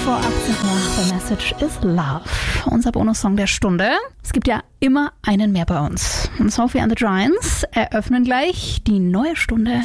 vor 18 Uhr. The Message is Love. Unser Bonussong der Stunde. Es gibt ja immer einen mehr bei uns. Und Sophie and the Giants eröffnen gleich die neue Stunde.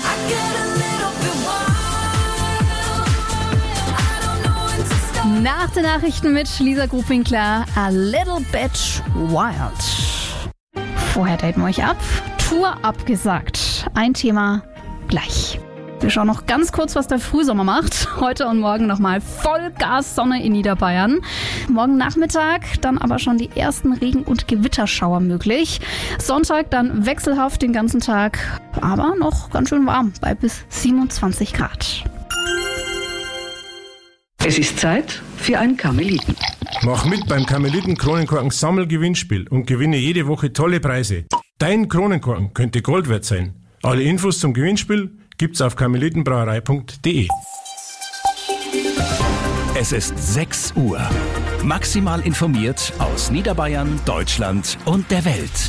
Nach den Nachrichten mit Lisa Grubwinkler, A Little Bit Wild. Vorher daten wir euch ab. Tour abgesagt. Ein Thema gleich. Wir schauen noch ganz kurz, was der Frühsommer macht. Heute und morgen nochmal Vollgas Sonne in Niederbayern. Morgen Nachmittag dann aber schon die ersten Regen- und Gewitterschauer möglich. Sonntag dann wechselhaft den ganzen Tag, aber noch ganz schön warm bei bis 27 Grad. Es ist Zeit für einen Karmeliten. Mach mit beim Karmeliten-Kronenkorken Sammelgewinnspiel und gewinne jede Woche tolle Preise. Dein Kronenkorken könnte Gold wert sein. Alle Infos zum Gewinnspiel gibt's auf karmelitenbrauerei.de. Es ist 6 Uhr. Maximal informiert aus Niederbayern, Deutschland und der Welt.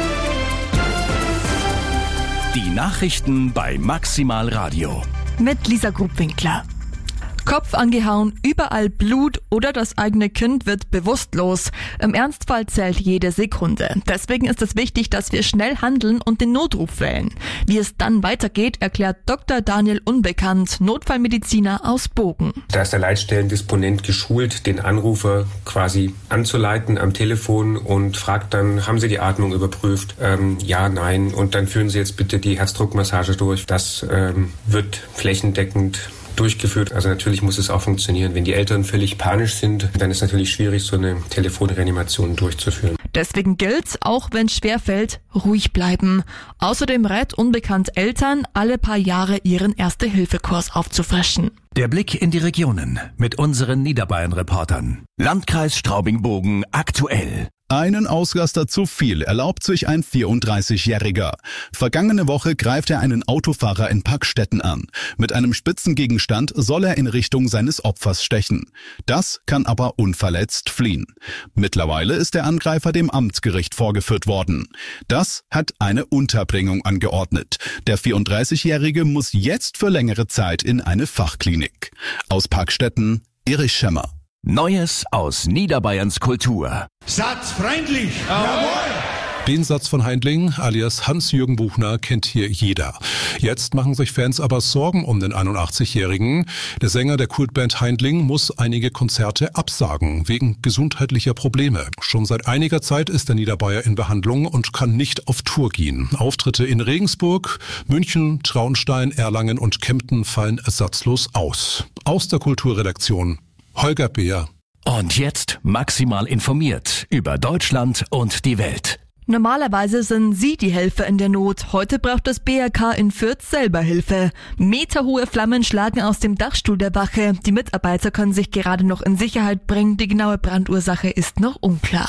Die Nachrichten bei Maximal Radio. Mit Lisa Grubwinkler. Kopf angehauen, überall Blut oder das eigene Kind wird bewusstlos. Im Ernstfall zählt jede Sekunde. Deswegen ist es wichtig, dass wir schnell handeln und den Notruf wählen. Wie es dann weitergeht, erklärt Dr. Daniel Unbekannt, Notfallmediziner aus Bogen. Da ist der Leitstellendisponent geschult, den Anrufer quasi anzuleiten am Telefon und fragt dann, haben Sie die Atmung überprüft? Ja, nein. Und dann führen Sie jetzt bitte die Herzdruckmassage durch. Das wird flächendeckend durchgeführt. Also natürlich muss es auch funktionieren. Wenn die Eltern völlig panisch sind, dann ist es natürlich schwierig, so eine Telefonreanimation durchzuführen. Deswegen gilt, auch wenn es schwerfällt, ruhig bleiben. Außerdem rät Unbekannt Eltern, alle paar Jahre ihren Erste-Hilfe-Kurs aufzufrischen. Der Blick in die Regionen mit unseren Niederbayern-Reportern. Landkreis Straubing-Bogen aktuell. Einen Ausraster zu viel erlaubt sich ein 34-Jähriger. Vergangene Woche greift er einen Autofahrer in Packstetten an. Mit einem spitzen Gegenstand soll er in Richtung seines Opfers stechen. Das kann aber unverletzt fliehen. Mittlerweile ist der Angreifer dem Amtsgericht vorgeführt worden. Das hat eine Unterbringung angeordnet. Der 34-Jährige muss jetzt für längere Zeit in eine Fachklinik. Aus Packstetten, Erich Schemmer. Neues aus Niederbayerns Kultur. Satzfreundlich! Jawohl! Den Satz von Heindling alias Hans-Jürgen Buchner kennt hier jeder. Jetzt machen sich Fans aber Sorgen um den 81-Jährigen. Der Sänger der Kultband Heindling muss einige Konzerte absagen, wegen gesundheitlicher Probleme. Schon seit einiger Zeit ist der Niederbayer in Behandlung und kann nicht auf Tour gehen. Auftritte in Regensburg, München, Traunstein, Erlangen und Kempten fallen ersatzlos aus. Aus der Kulturredaktion Holger Beer. Und jetzt maximal informiert über Deutschland und die Welt. Normalerweise sind Sie die Helfer in der Not. Heute braucht das BRK in Fürth selber Hilfe. Meterhohe Flammen schlagen aus dem Dachstuhl der Wache. Die Mitarbeiter können sich gerade noch in Sicherheit bringen. Die genaue Brandursache ist noch unklar.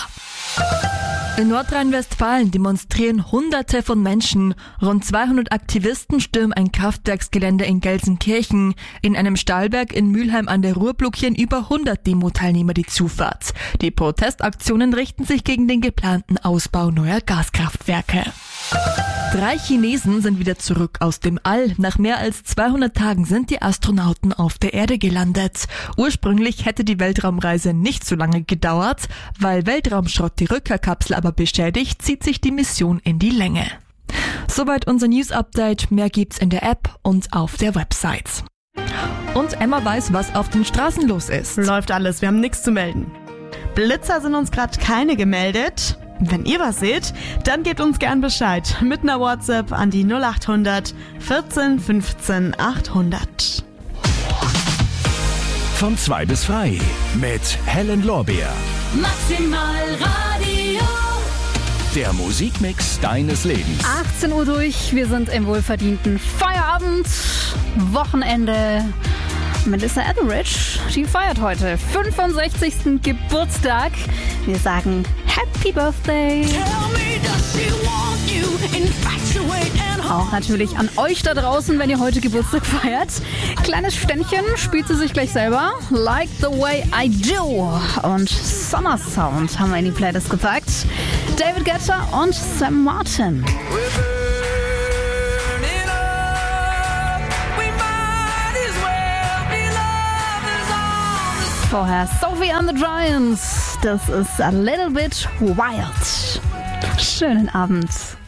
In Nordrhein-Westfalen demonstrieren Hunderte von Menschen. Rund 200 Aktivisten stürmen ein Kraftwerksgelände in Gelsenkirchen. In einem Stahlwerk in Mülheim an der Ruhr blockieren über 100 Demo-Teilnehmer die Zufahrt. Die Protestaktionen richten sich gegen den geplanten Ausbau neuer Gaskraftwerke. 3 Chinesen sind wieder zurück aus dem All. Nach mehr als 200 Tagen sind die Astronauten auf der Erde gelandet. Ursprünglich hätte die Weltraumreise nicht so lange gedauert. Weil Weltraumschrott die Rückkehrkapsel aber beschädigt, zieht sich die Mission in die Länge. Soweit unser News-Update. Mehr gibt's in der App und auf der Website. Und Emma weiß, was auf den Straßen los ist. Läuft alles, wir haben nichts zu melden. Blitzer sind uns gerade keine gemeldet. Wenn ihr was seht, dann gebt uns gern Bescheid mit einer WhatsApp an die 0800 14 15 800. Von 2 bis 3 mit Helen Lorbeer. Maximal Radio. Der Musikmix deines Lebens. 18 Uhr durch, wir sind im wohlverdienten Feierabend, Wochenende. Melissa Etheridge, die feiert heute 65. Geburtstag. Wir sagen Happy Birthday. Auch natürlich an euch da draußen, wenn ihr heute Geburtstag feiert. Kleines Ständchen spielt sie sich gleich selber. Like the Way I Do und Summer Sound haben wir in die Playlist gepackt. David Guetta und Sam Martin. Vorher Sophie and the Giants. Das ist A Little Bit Wild. Schönen Abend.